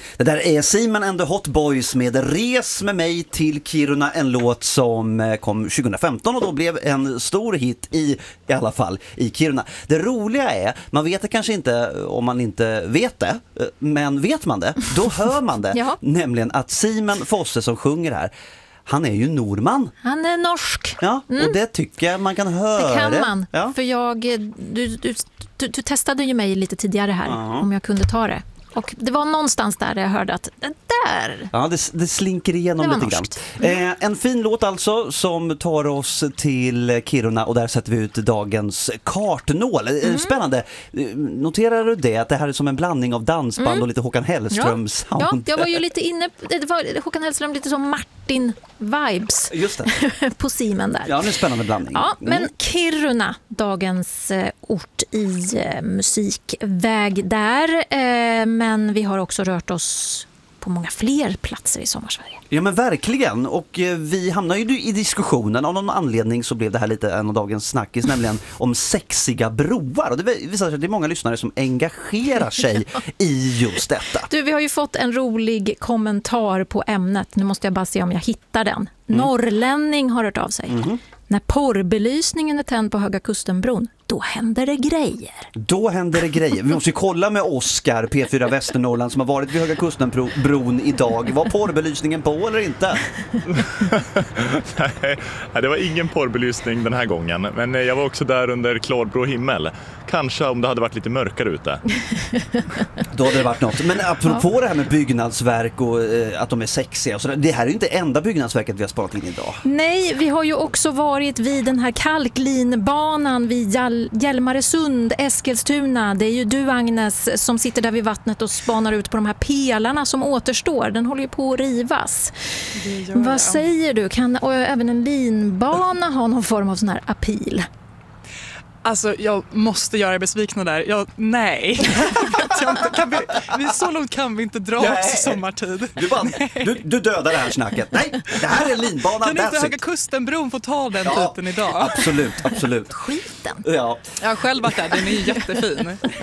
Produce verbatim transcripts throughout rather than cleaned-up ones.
Det där är Simon and the Hot Boys med Res med mig till Kiruna, en låt som kom tjugohundrafemton och då blev en stor hit i, i alla fall i Kiruna. Det roliga är, man vet det kanske inte om man inte vet det, men vet man det, då hör man det. Ja. Nämligen att Simon Fosse som sjunger här, han är ju norrman. Han är norsk. Ja, och Mm. det tycker jag man kan höra. Det kan man, ja. för jag, du, du, du, du testade ju mig lite tidigare här, uh-huh. om jag kunde ta det. Och det var någonstans där jag hörde att det där... Ja, det, det slinker igenom lite grann. Mm. Eh, en fin låt alltså som tar oss till Kiruna och där sätter vi ut dagens kartnål. Mm. Spännande. Noterar du det? Att det här är som en blandning av dansband mm. och lite Håkan Hellström sound. Ja, jag var ju lite inne... Det var Håkan Hellström lite som Martin-vibes. Just det. På Simen där. Ja, det är en spännande blandning. Ja, men Kiruna, dagens eh, ort i eh, musikväg där. Eh, men vi har också rört oss på många fler platser i Sommarsverige. Ja, men verkligen. Och eh, vi hamnar ju i diskussionen. Av någon anledning så blev det här lite en av dagens snackis, nämligen om sexiga broar. Och det visar sig att det är många lyssnare som engagerar sig i just detta. Du, vi har ju fått en rolig kommentar på ämnet. Nu måste jag bara se om jag hittar den. Mm. Norrlänning har hört av sig. Mm. När porrbelysningen är tänd på Höga Kustenbron, då händer det grejer. Då händer det grejer. Vi måste ju kolla med Oskar, P fyra Västernorrland, som har varit vid Höga Kustenbron idag. Var porrbelysningen på eller inte? Nej, det var ingen porrbelysning den här gången. Men jag var också där under klarblå himmel. Kanske om det hade varit lite mörkare ute. Då hade det varit något. Men apropå ja. det här med byggnadsverk och eh, att de är sexiga och sådär, det här är ju inte enda byggnadsverket vi har sparat in idag. Nej, vi har ju också varit vid den här kalklinbanan vid Hjäl- Hjälmaresund, Eskilstuna. Det är ju du, Agnes, som sitter där vid vattnet och spanar ut på de här pelarna som återstår. Den håller ju på att rivas. Vad säger du? Kan och även en linbana ha någon form av sån här appeal? Alltså, jag måste göra besvikna där. Jag, nej. jag inte, kan vi, vi, så långt kan vi inte dra nej. oss sommartid. Du, bara, du, du dödar det här snacket. Nej, det här är linbanan. Kan inte Höga Kustenbron få ta den ja, titeln idag? Absolut, absolut. Skiten. Ja. Jag har själv varit där, den är jättefin.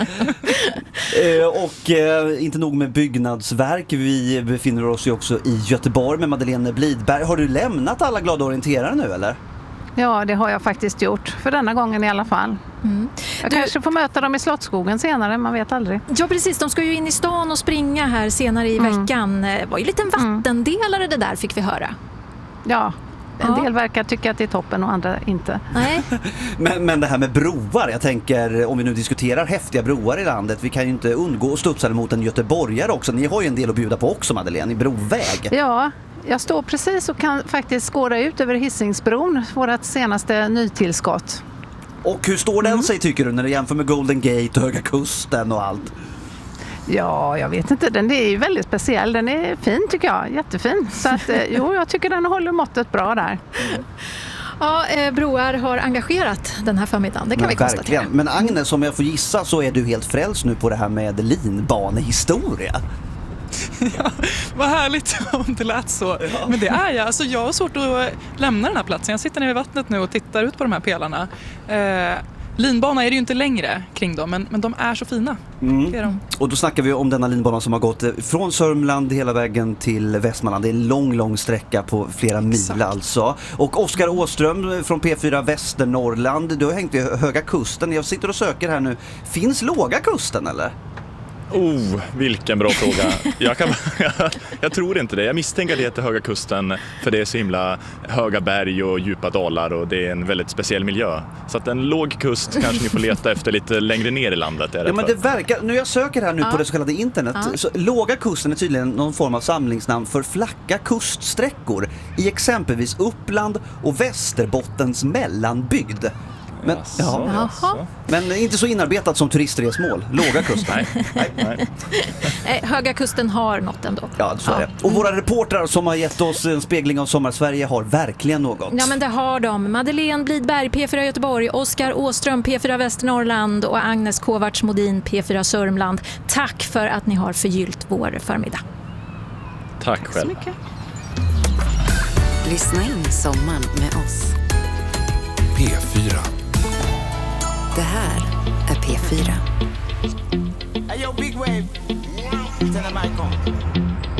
eh, och eh, inte nog med byggnadsverk. Vi befinner oss ju också i Göteborg med Madeleine Blidberg. Har du lämnat alla glada orienterare nu, eller? Ja, det har jag faktiskt gjort. För denna gången i alla fall. Mm. Jag du... kanske får möta dem i Slottsskogen senare, man vet aldrig. Ja, precis. De ska ju in i stan och springa här senare i mm. veckan. Det var ju lite en vattendelare det där, fick vi höra. Ja, en ja. del verkar tycka att det är toppen och andra inte. Nej. men, men det här med broar, jag tänker, om vi nu diskuterar häftiga broar i landet, vi kan ju inte undgå att studsa mot en göteborgare också. Ni har ju en del att bjuda på också, Madeleine, i broväg. Ja, jag står precis och kan faktiskt skåda ut över Hisingsbron, vårt senaste nytillskott. Och hur står den mm. sig, tycker du, när du jämför med Golden Gate och Höga Kusten och allt? Ja, jag vet inte. Den är ju väldigt speciell. Den är fin, tycker jag. Jättefin. Så att, jo, jag tycker den håller måttet bra där. Ja, eh, broar har engagerat den här förmiddagen. Det kan Men vi konstatera. Verkligen. Men Agnes, om jag får gissa så är du helt frälst nu på det här med linbanehistoria. Ja, vad härligt om det lät så. Ja. Men det är jag. Alltså, jag har svårt att lämna den här platsen. Jag sitter nere vid vattnet nu och tittar ut på de här pelarna. Eh, linbana är det ju inte längre kring dem, men, men de är så fina. Mm. Det är de. Och då snackar vi om denna linbana som har gått från Sörmland hela vägen till Västmanland. Det är en lång, lång sträcka på flera mil. Exakt. Alltså. Och Oskar Åström från P fyra Västernorrland, du har hängt vid Höga Kusten. Jag sitter och söker här nu. Finns Låga Kusten, eller? Oh, vilken bra fråga. Jag, kan, jag, jag tror inte det. Jag misstänker att det heter Höga Kusten för det är så himla höga berg och djupa dalar och det är en väldigt speciell miljö. Så att en låg kust kanske ni får leta efter lite längre ner i landet. Är det ja, men det verkar, nu jag söker här nu ja. på det så kallade internet, ja. så Låga Kusten är tydligen någon form av samlingsnamn för flacka kuststräckor i exempelvis Uppland och Västerbottens mellanbygd. Men, Jaså, ja. men inte så inarbetat som turistresmål. Låga Kusten. Nej. Nej. Nej. Höga Kusten har något ändå. Ja, så är det. Och våra reportrar som har gett oss en spegling av Sommarsverige har verkligen något. Ja, men det har de. Madeleine Blidberg, P fyra Göteborg, Oskar Åström, P fyra Västernorrland och Agnes Kovacs-Modin, P fyra Sörmland. Tack för att ni har förgyllt vår förmiddag. Tack själv. Tack så mycket. Lyssna in sommaren med oss. P fyra. Det här är P fyra. Hey, yo, big wave. Tell them Icon.